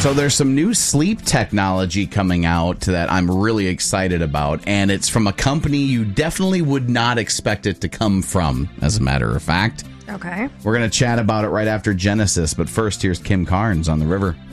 So there's some new sleep technology coming out that I'm really excited about, and it's from a company you definitely would not expect it to come from, as a matter of fact. Okay. We're going to chat about it right after Genesis, but first, here's Kim Carnes on the River.